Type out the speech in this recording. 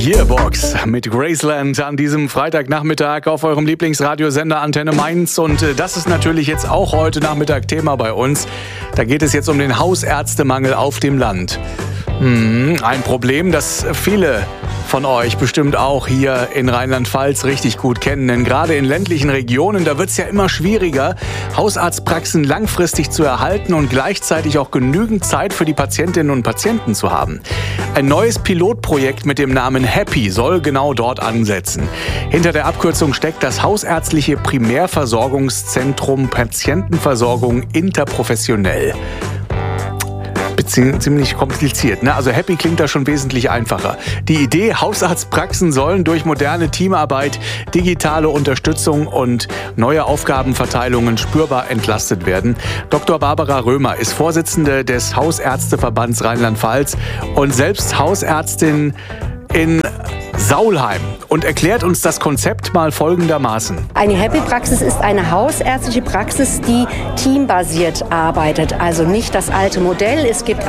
Yearbox mit Graceland an diesem Freitagnachmittag auf eurem Lieblingsradiosender Antenne Mainz. Und das ist natürlich jetzt auch heute Nachmittag Thema bei uns. Da geht es jetzt um den Hausärztemangel auf dem Land. Ein Problem, das viele von euch bestimmt auch hier in Rheinland-Pfalz richtig gut kennen. Denn gerade in ländlichen Regionen, da wird es ja immer schwieriger, Hausarztpraxen langfristig zu erhalten und gleichzeitig auch genügend Zeit für die Patientinnen und Patienten zu haben. Ein neues Pilotprojekt mit dem Namen Happy soll genau dort ansetzen. Hinter der Abkürzung steckt das Hausärztliche Primärversorgungszentrum Patientenversorgung interprofessionell. Ziemlich kompliziert, ne? Also Happy klingt da schon wesentlich einfacher. Die Idee, Hausarztpraxen sollen durch moderne Teamarbeit, digitale Unterstützung und neue Aufgabenverteilungen spürbar entlastet werden. Dr. Barbara Römer ist Vorsitzende des Hausärzteverbands Rheinland-Pfalz und selbst Hausärztin in Saulheim und erklärt uns das Konzept mal folgendermaßen. Eine Happy-Praxis ist eine hausärztliche Praxis, die teambasiert arbeitet. Also nicht das alte Modell. Es gibt